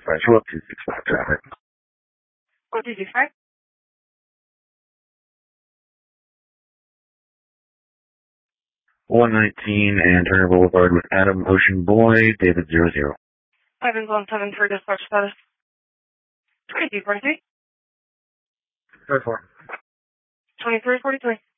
show up 265 traffic. What did you say? 119 and Turner Boulevard with Adam Ocean Boy, David 00. 717 for dispatch status. 3D, 43. 34. 2343.